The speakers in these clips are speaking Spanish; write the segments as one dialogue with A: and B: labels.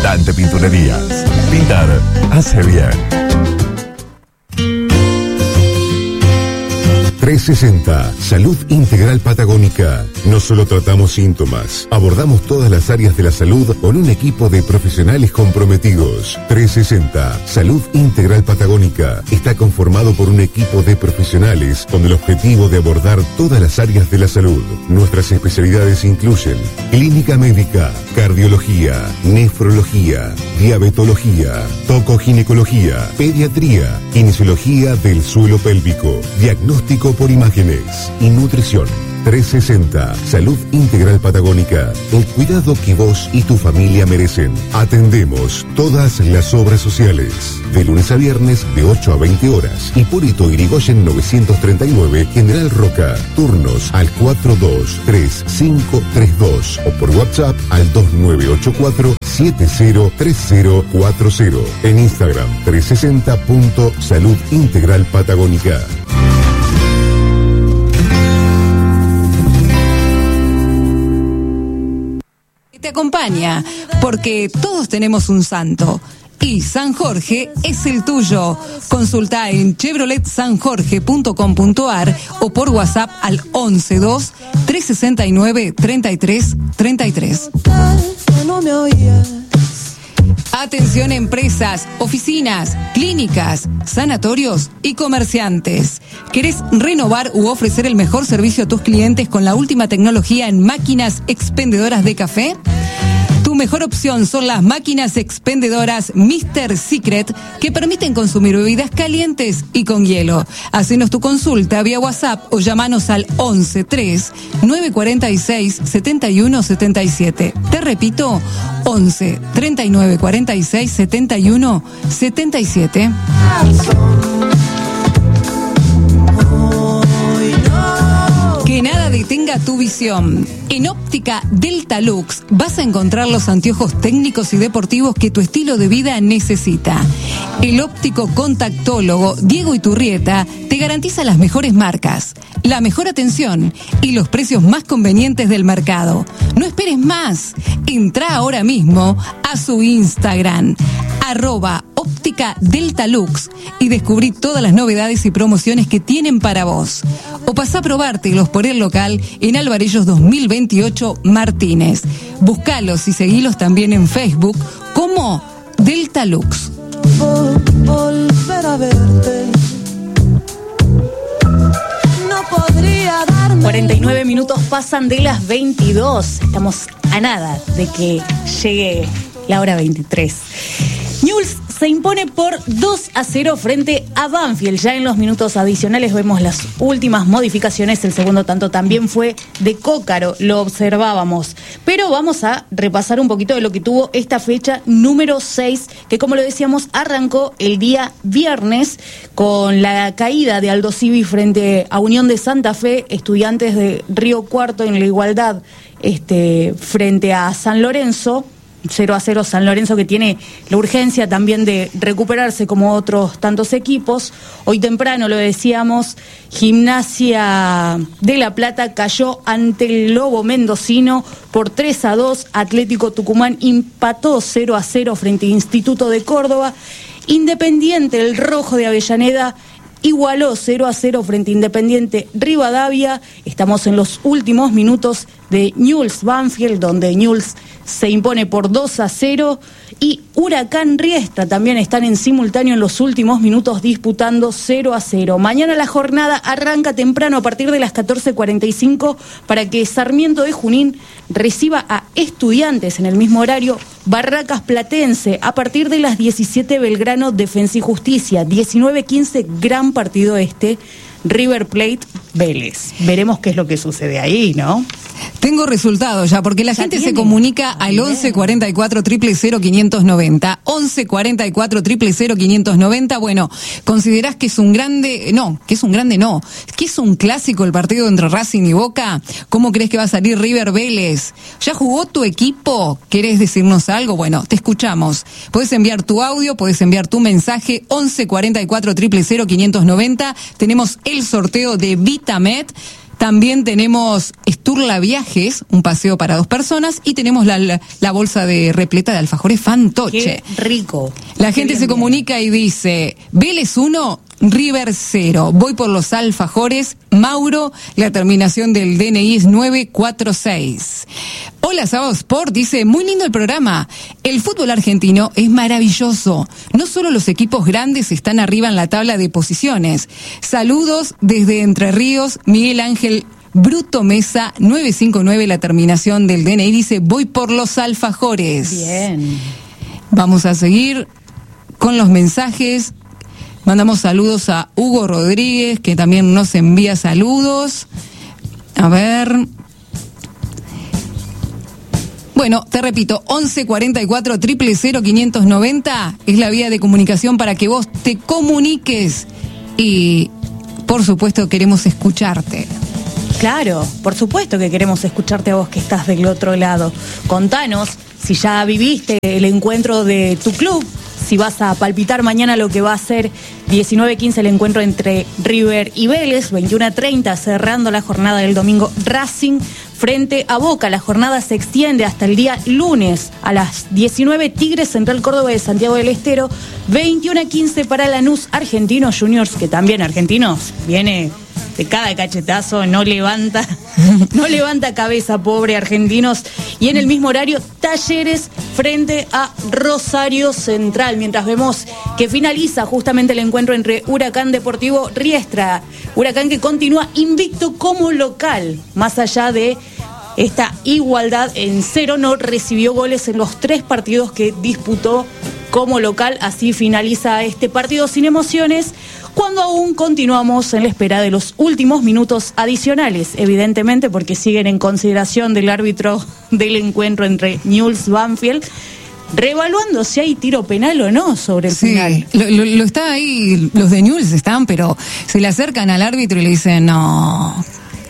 A: Dante Pinturerías. Pintar hace bien.
B: 360, Salud Integral Patagónica. No solo tratamos síntomas, abordamos todas las áreas de la salud con un equipo de profesionales comprometidos. 360, Salud Integral Patagónica. Está conformado por un equipo de profesionales con el objetivo de abordar todas las áreas de la salud. Nuestras especialidades incluyen clínica médica, cardiología, nefrología, diabetología, tocoginecología, pediatría, kinesiología del suelo pélvico, diagnóstico por imágenes y nutrición. 360, Salud Integral Patagónica. El cuidado que vos y tu familia merecen. Atendemos todas las obras sociales. De lunes a viernes de 8 a 20 horas. Hipólito Yrigoyen 939, General Roca. Turnos al 423532 o por WhatsApp al 2984-703040. En Instagram 360.Salud Integral Patagónica.
C: Te acompaña, porque todos tenemos un santo. Y San Jorge es el tuyo. Consulta en chevroletsanjorge.com.ar o por WhatsApp al 112-369-3333. Atención empresas, oficinas, clínicas, sanatorios y comerciantes. ¿Querés renovar u ofrecer el mejor servicio a tus clientes con la última tecnología en máquinas expendedoras de café? Tu mejor opción son las máquinas expendedoras Mr. Secret, que permiten consumir bebidas calientes y con hielo. Hacenos tu consulta vía WhatsApp o llamanos al 11-3-946-7177. Te repito, 11-3946-7177. Que nada detenga tu visión. En Óptica Delta Lux vas a encontrar los anteojos técnicos y deportivos que tu estilo de vida necesita. El óptico contactólogo Diego Iturrieta te garantiza las mejores marcas, la mejor atención y los precios más convenientes del mercado. No esperes más. Entrá ahora mismo a su Instagram, @Óptica Delta Lux, y descubrí todas las novedades y promociones que tienen para vos. O pasá a probártelos por el local en Alvarellos 2028 Martínez. Búscalos y seguilos también en Facebook como Delta Lux.
D: Volver a verte. No podría darme.
E: 49 minutos pasan de las 22. Estamos a nada de que llegue la hora 23. Newell's se impone por 2-0 frente a Banfield. Ya en los minutos adicionales vemos las últimas modificaciones. El segundo tanto también fue de Cócaro, lo observábamos. Pero vamos a repasar un poquito de lo que tuvo esta fecha número 6, que como lo decíamos, arrancó el día viernes con la caída de Aldo Civi frente a Unión de Santa Fe, Estudiantes de Río Cuarto en la igualdad frente a San Lorenzo. 0-0 San Lorenzo, que tiene la urgencia también de recuperarse como otros tantos equipos. Hoy temprano, lo decíamos, Gimnasia de La Plata cayó ante el Lobo Mendocino por 3-2. Atlético Tucumán empató 0-0 frente a Instituto de Córdoba. Independiente, el Rojo de Avellaneda, igualó 0-0 frente a Independiente Rivadavia. Estamos en los últimos minutos de Newell's Banfield, donde Newell's se impone por 2-0, y Huracán Riestra también están en simultáneo en los últimos minutos disputando 0-0. Mañana la jornada arranca temprano a partir de las 14:45 para que Sarmiento de Junín reciba a Estudiantes en el mismo horario. Barracas Platense a partir de las 17, Belgrano Defensa y Justicia. 19:15, gran partido River Plate Vélez. Veremos qué es lo que sucede ahí, ¿no?
C: Tengo resultados ya, porque la gente se comunica al 11 44 000 590. 11 44 000 590. Bueno, ¿considerás que es un grande? No, que es un grande no. ¿Que es un clásico el partido entre Racing y Boca? ¿Cómo crees que va a salir River Vélez? ¿Ya jugó tu equipo? ¿Querés decirnos algo? Bueno, te escuchamos. Podés enviar tu audio, podés enviar tu mensaje. 11 44 000 590. Tenemos el sorteo de Vitamed. También tenemos Sturla Viajes, un paseo para 2 personas, y tenemos la bolsa de repleta de alfajores Fantoche.
E: Qué rico.
C: La gente se comunica y dice, Vélez 1, River 0. Voy por los alfajores. Mauro, la terminación del DNI es 946. Hola, Sábado Sport, dice, muy lindo el programa. El fútbol argentino es maravilloso. No solo los equipos grandes están arriba en la tabla de posiciones. Saludos desde Entre Ríos, Miguel Ángel Bruto Mesa, 959, la terminación del DNI, dice, voy por los alfajores.
E: Bien.
C: Vamos a seguir con los mensajes. Mandamos saludos a Hugo Rodríguez, que también nos envía saludos. A ver. Bueno, te repito, 1144 000 590 es la vía de comunicación para que vos te comuniques. Y, por supuesto, queremos escucharte.
E: Claro, por supuesto que queremos escucharte a vos que estás del otro lado. Contanos si ya viviste el encuentro de tu club, si vas a palpitar mañana lo que va a ser 19-15 el encuentro entre River y Vélez, 21-30 cerrando la jornada del domingo Racing frente a Boca. La jornada se extiende hasta el día lunes a las 19, Tigres Central Córdoba de Santiago del Estero, 21-15 para Lanús Argentinos Juniors, que también Argentinos viene de cada cachetazo, no levanta cabeza, pobre Argentinos. Y en el mismo horario, Talleres frente a Rosario Central, mientras vemos que finaliza justamente el encuentro entre Huracán Deportivo Riestra. Huracán que continúa invicto como local, más allá de esta igualdad en 0, no recibió goles en los 3 partidos que disputó como local. Así finaliza este partido sin emociones, cuando aún continuamos en la espera de los últimos minutos adicionales, evidentemente porque siguen en consideración del árbitro del encuentro entre Newell's Banfield, reevaluando si hay tiro penal o no sobre el final.
C: Lo está ahí, los de Newell's están, pero se le acercan al árbitro y le dicen no.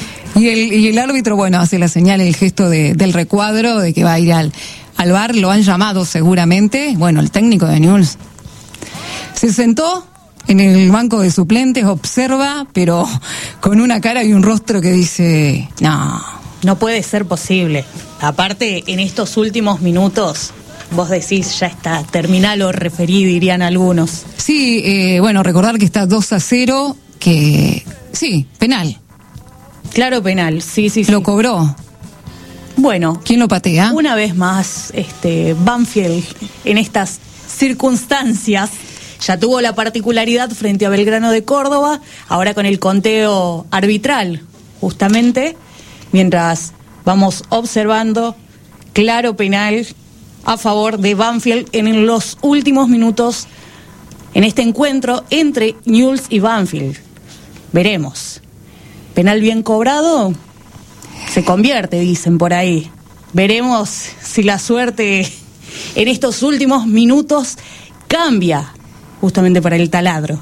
C: Y el árbitro, bueno, hace la señal, el gesto del recuadro, de que va a ir al VAR, lo han llamado seguramente. Bueno, el técnico de Newell's se sentó en el banco de suplentes, observa, pero con una cara y un rostro que dice,
E: no puede ser posible. Aparte, en estos últimos minutos, vos decís, ya está, terminal o referí, dirían algunos.
C: Sí, bueno, recordar que está 2-0, que sí, penal.
E: Claro, penal, sí.
C: Lo cobró.
E: Bueno.
C: ¿Quién lo patea?
E: Una vez más, Banfield, en estas circunstancias, ya tuvo la particularidad frente a Belgrano de Córdoba, ahora con el conteo arbitral, justamente, mientras vamos observando, claro penal a favor de Banfield en los últimos minutos en este encuentro entre Newell's y Banfield. Veremos. Penal bien cobrado, se convierte, dicen por ahí. Veremos si la suerte en estos últimos minutos cambia justamente para el taladro.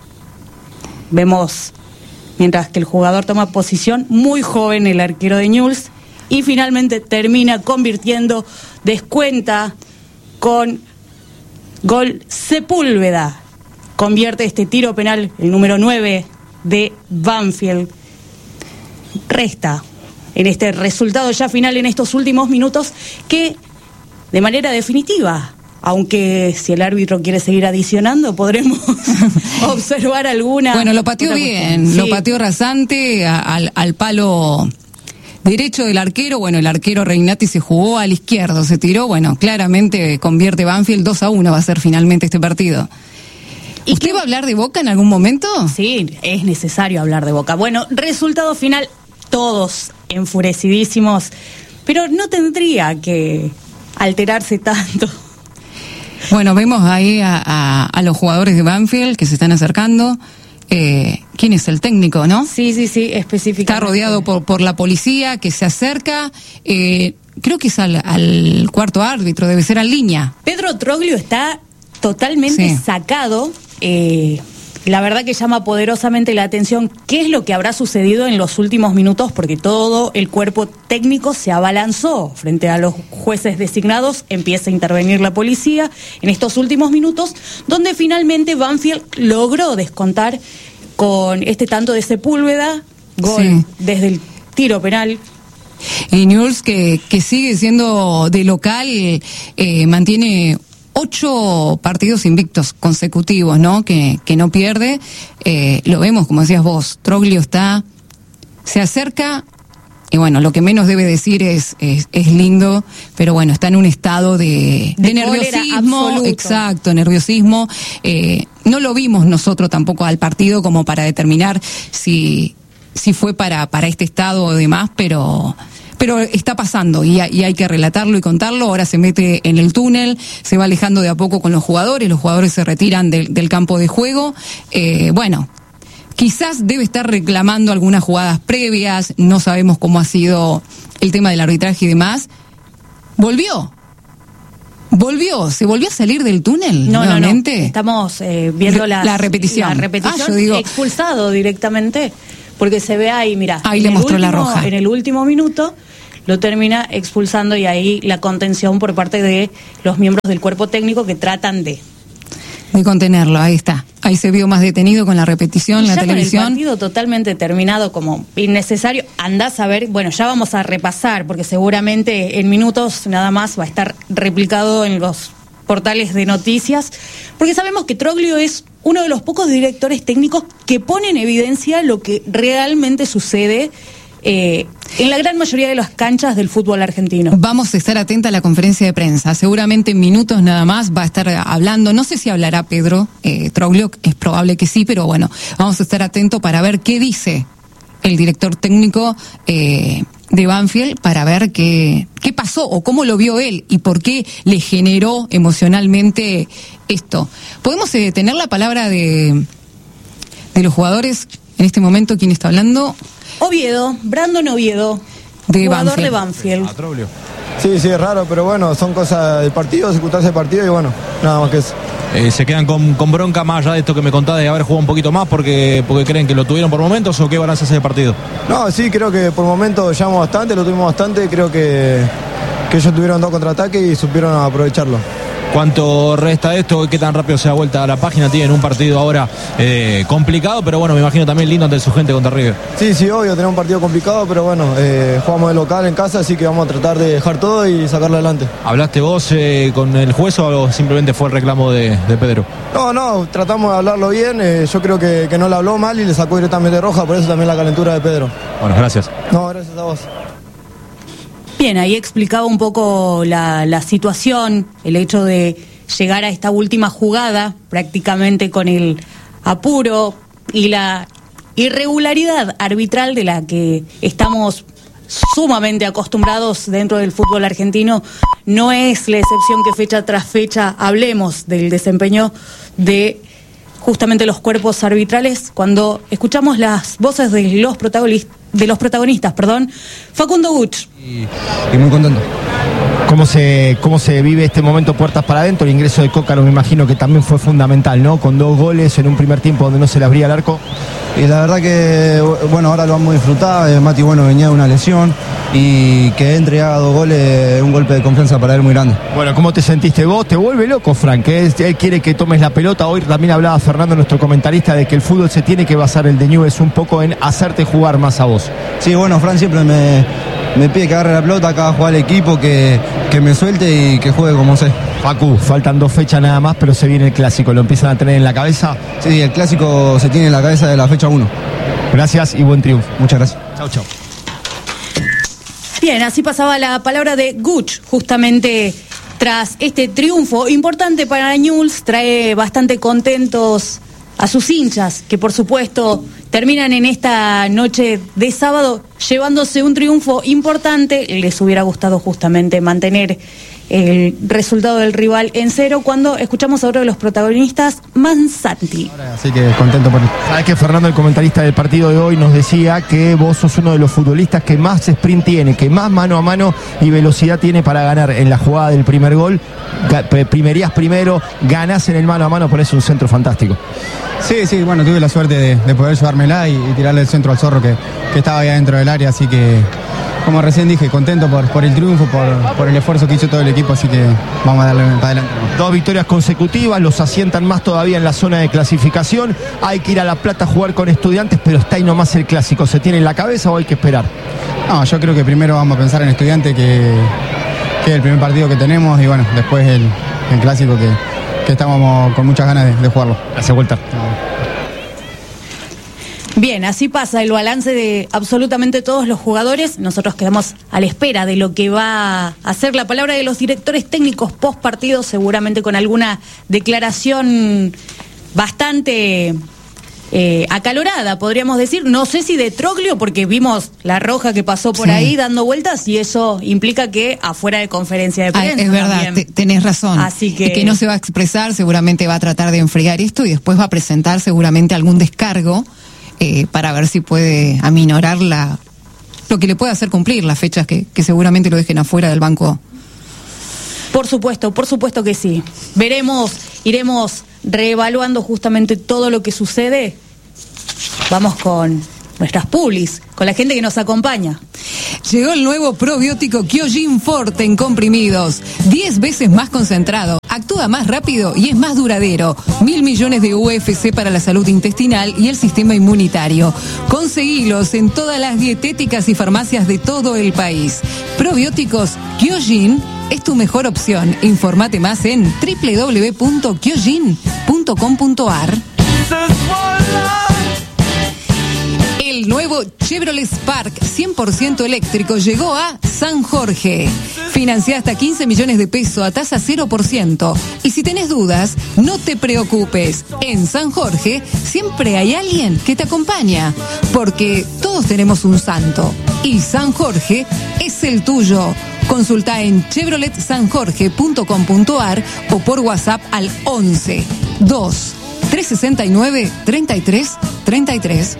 E: Vemos, mientras que el jugador toma posición, muy joven el arquero de Newell's, y finalmente termina convirtiendo, descuenta con gol Sepúlveda. Convierte este tiro penal, el número 9 de Banfield. Resta en este resultado ya final en estos últimos minutos que, de manera definitiva, aunque si el árbitro quiere seguir adicionando, podremos observar alguna.
C: Bueno, lo pateó bien, sí. Lo pateó rasante al palo derecho del arquero. Bueno, el arquero Reinati se jugó al izquierdo, se tiró. Bueno, claramente convierte Banfield, 2-1 va a ser finalmente este partido. ¿Usted va a hablar de Boca en algún momento?
E: Sí, es necesario hablar de Boca. Bueno, resultado final, todos enfurecidísimos, pero no tendría que alterarse tanto.
C: Bueno, vemos ahí a los jugadores de Banfield que se están acercando. ¿Quién es el técnico, no?
E: Sí, específicamente.
C: Está rodeado por la policía que se acerca. Creo que es al cuarto árbitro, debe ser al línea.
E: Pedro Troglio está totalmente sacado. La verdad que llama poderosamente la atención qué es lo que habrá sucedido en los últimos minutos, porque todo el cuerpo técnico se abalanzó frente a los jueces designados. Empieza a intervenir la policía en estos últimos minutos, donde finalmente Banfield logró descontar con este tanto de Sepúlveda, gol desde el tiro penal.
C: Y Newell's que sigue siendo de local, mantiene 8 partidos invictos consecutivos, ¿no? Que no pierde. Lo vemos, como decías vos, Troglio se acerca, y bueno, lo que menos debe decir es lindo, pero bueno, está en un estado de nerviosismo. Exacto, nerviosismo. No lo vimos nosotros tampoco al partido como para determinar si fue para este estado o demás, pero está pasando y hay que relatarlo y contarlo. Ahora se mete en el túnel, se va alejando de a poco con los jugadores se retiran del campo de juego. Bueno, quizás debe estar reclamando algunas jugadas previas, no sabemos cómo ha sido el tema del arbitraje y demás. ¿Se volvió a salir del túnel nuevamente?
E: No. Estamos viendo la repetición.
C: Yo digo,
E: expulsado directamente, porque se ve ahí, mira.
C: Ahí le mostró la roja.
E: En el último minuto lo termina expulsando, y ahí la contención por parte de los miembros del cuerpo técnico que tratan de
C: contenerlo. Ahí está. Ahí se vio más detenido con la repetición en la televisión.
E: Con el partido totalmente terminado como innecesario. Andás a ver, bueno, ya vamos a repasar, porque seguramente en minutos nada más va a estar replicado en los portales de noticias, porque sabemos que Troglio es uno de los pocos directores técnicos que pone en evidencia lo que realmente sucede en la gran mayoría de las canchas del fútbol argentino.
C: Vamos a estar atenta a la conferencia de prensa. Seguramente en minutos nada más va a estar hablando. No sé si hablará Pedro Troglio, es probable que sí, pero bueno, vamos a estar atentos para ver qué dice el director técnico de Banfield, para ver qué pasó o cómo lo vio él y por qué le generó emocionalmente esto. ¿Podemos tener la palabra de los jugadores en este momento? ¿Quién está hablando?
E: Brandon Oviedo, jugador de Banfield.
F: Sí, es raro, pero bueno, son cosas del partido, circunstancias del partido, y bueno, nada más que eso.
G: ¿Se quedan con bronca más allá de esto que me contás de haber jugado un poquito más porque creen que lo tuvieron por momentos, o qué balance hace el partido?
F: No, sí, creo que por momentos llevamos bastante, lo tuvimos bastante, creo que ellos tuvieron 2 contraataques y supieron aprovecharlo.
G: ¿Cuánto resta esto? ¿Qué tan rápido se da vuelta a la página? Tienen un partido ahora complicado, pero bueno, me imagino también lindo ante su gente contra River.
F: Sí, obvio, tenemos un partido complicado, pero bueno, jugamos de local en casa, así que vamos a tratar de dejar todo y sacarlo adelante.
G: ¿Hablaste vos con el juez o simplemente fue el reclamo de Pedro?
F: No, tratamos de hablarlo bien, yo creo que no le habló mal y le sacó directamente roja, por eso también la calentura de Pedro.
G: Bueno, gracias.
F: No, gracias a vos.
E: Bien, ahí explicaba un poco la situación, el hecho de llegar a esta última jugada prácticamente con el apuro y la irregularidad arbitral de la que estamos sumamente acostumbrados dentro del fútbol argentino. No es la excepción que fecha tras fecha hablemos del desempeño de justamente los cuerpos arbitrales cuando escuchamos las voces de los protagonistas, Facundo Guch.
H: Y muy contento. ¿Cómo se vive este momento puertas para adentro? El ingreso de Cócaro me imagino que también fue fundamental, ¿no? Con 2 goles en un primer tiempo donde no se le abría el arco.
I: Y la verdad que, bueno, ahora lo vamos a disfrutar. Mati, venía de una lesión, y que entre y haga 2 goles, un golpe de confianza para él muy grande.
H: Bueno, ¿cómo te sentiste vos? ¿Te vuelve loco, Frank? Él quiere que tomes la pelota. Hoy también hablaba Fernando, nuestro comentarista, de que el fútbol se tiene que basar, el de Newell's, un poco en hacerte jugar más a vos.
I: Sí, bueno, Frank siempre me pide que agarre la pelota, que haga jugar al equipo, que me suelte y que juegue como sé.
H: Facu, faltan 2 fechas nada más, pero se viene el clásico. ¿Lo empiezan a tener en la cabeza?
I: Sí, el clásico se tiene en la cabeza de la fecha 1.
H: Gracias y buen triunfo.
I: Muchas gracias.
H: Chau.
E: Bien, así pasaba la palabra de Guch, justamente tras este triunfo importante para Newell's. Trae bastante contentos a sus hinchas, que por supuesto terminan en esta noche de sábado llevándose un triunfo importante. Les hubiera gustado justamente mantener el resultado del rival en 0, cuando escuchamos a otro de los protagonistas, Mansanti.
H: Así que contento por... Sabes que Fernando, el comentarista del partido de hoy, nos decía que vos sos uno de los futbolistas que más sprint tiene, que más mano a mano y velocidad tiene para ganar. En la jugada del primer gol, primerías primero, ganás en el mano a mano, ponés un centro fantástico.
I: Sí, bueno, tuve la suerte de poder llevármela y tirarle el centro al Zorro que estaba ahí adentro del área, así que
J: como recién dije, contento por el triunfo, por el esfuerzo que hizo todo el equipo, así que vamos a darle para adelante.
H: 2 victorias consecutivas, los asientan más todavía en la zona de clasificación. Hay que ir a La Plata a jugar con Estudiantes, pero está ahí nomás el clásico. ¿Se tiene en la cabeza o hay que esperar?
J: No, yo creo que primero vamos a pensar en Estudiantes, que es el primer partido que tenemos, y bueno, después el clásico que estamos con muchas ganas de jugarlo.
H: Hace vuelta.
E: Bien, así pasa el balance de absolutamente todos los jugadores. Nosotros quedamos a la espera de lo que va a ser la palabra de los directores técnicos post partido, seguramente con alguna declaración bastante acalorada, podríamos decir. No sé si de Troglio, porque vimos la roja que pasó por ahí dando vueltas, y eso implica que afuera de conferencia de prensa.
C: Es verdad, tenés razón.
E: Así que
C: no se va a expresar, seguramente va a tratar de enfriar esto y después va a presentar seguramente algún descargo para ver si puede aminorar lo que le puede hacer cumplir las fechas que seguramente lo dejen afuera del banco.
E: Por supuesto que sí. Iremos reevaluando justamente todo lo que sucede. Vamos con nuestras publis, con la gente que nos acompaña.
C: Llegó el nuevo probiótico Kyojin Forte en comprimidos, 10 veces más concentrado, actúa más rápido y es más duradero. 1.000 millones de UFC para la salud intestinal y el sistema inmunitario. Conseguilos en todas las dietéticas y farmacias de todo el país. Probióticos Kyojin es tu mejor opción. Infórmate más en www.kyojin.com.ar. El nuevo Chevrolet Spark 100% eléctrico llegó a San Jorge. Financia hasta 15 millones de pesos a tasa 0%. Y si tenés dudas, no te preocupes. En San Jorge siempre hay alguien que te acompaña. Porque todos tenemos un santo. Y San Jorge es el tuyo. Consulta en chevroletsanjorge.com.ar o por WhatsApp al 11 2 369 33 33.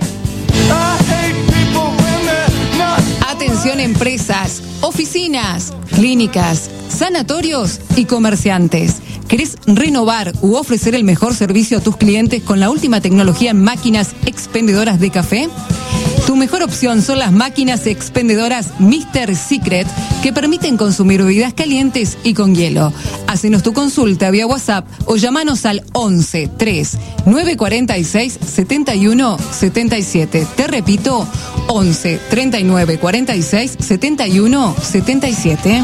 C: Atención empresas, oficinas, clínicas, sanatorios y comerciantes. ¿Querés renovar u ofrecer el mejor servicio a tus clientes con la última tecnología en máquinas expendedoras de café? Tu mejor opción son las máquinas expendedoras Mr. Secret, que permiten consumir bebidas calientes y con hielo. Hacenos tu consulta vía WhatsApp o llamanos al 11 3 946 71 77. Te repito, 11 39 46 71 77.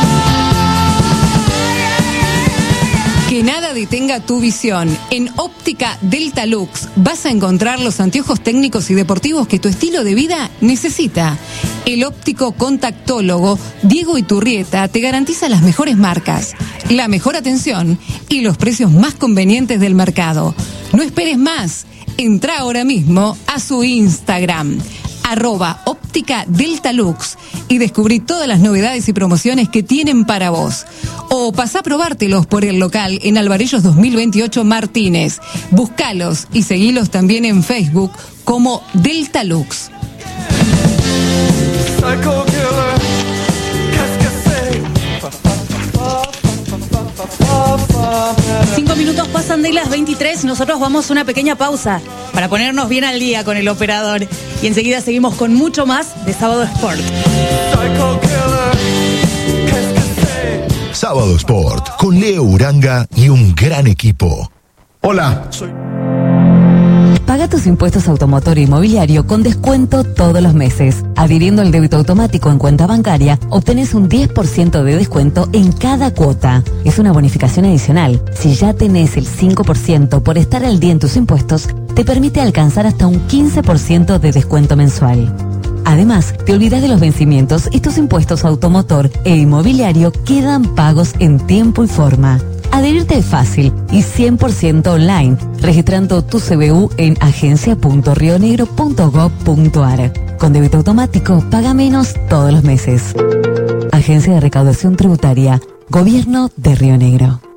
C: Que nada detenga tu visión. En Óptica Delta Lux vas a encontrar los anteojos técnicos y deportivos que tu estilo de vida necesita. El óptico contactólogo Diego Iturrieta te garantiza las mejores marcas, la mejor atención y los precios más convenientes del mercado. No esperes más. Entra ahora mismo a su Instagram, @Óptica Delta Lux, y descubrí todas las novedades y promociones que tienen para vos. O pasá a probártelos por el local en Alvarellos 2028 Martínez. Búscalos y seguilos también en Facebook como Delta Lux.
E: 5 minutos pasan de las 23. Nosotros vamos a una pequeña pausa para ponernos bien al día con el operador. Y enseguida seguimos con mucho más de Sábado Sport.
A: Sábado Sport con Leo Uranga y un gran equipo.
K: Hola,
L: Paga tus impuestos automotor e inmobiliario con descuento todos los meses. Adhiriendo al débito automático en cuenta bancaria, obtenés un 10% de descuento en cada cuota. Es una bonificación adicional. Si ya tenés el 5% por estar al día en tus impuestos, te permite alcanzar hasta un 15% de descuento mensual. Además, te olvidas de los vencimientos y tus impuestos automotor e inmobiliario quedan pagos en tiempo y forma. Adherirte es fácil y 100% online, registrando tu CBU en agencia.rionegro.gov.ar. Con débito automático, paga menos todos los meses. Agencia de Recaudación Tributaria, Gobierno de Río Negro.